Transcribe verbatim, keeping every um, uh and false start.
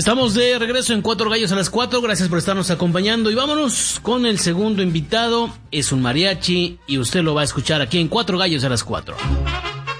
Estamos de regreso en Cuatro Gallos a las Cuatro. Gracias por estarnos acompañando y vámonos con el segundo invitado. Es un mariachi y usted lo va a escuchar aquí en Cuatro Gallos a las Cuatro.